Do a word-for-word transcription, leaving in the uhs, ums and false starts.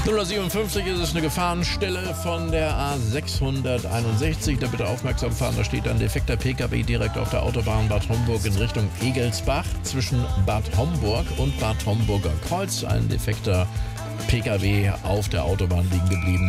null siebenundfünfzig ist es eine Gefahrenstelle von der A sechshunderteinundsechzig. Da bitte aufmerksam fahren, da steht ein defekter P K W direkt auf der Autobahn Bad Homburg in Richtung Egelsbach zwischen Bad Homburg und Bad Homburger Kreuz. Ein defekter P K W auf der Autobahn liegen geblieben.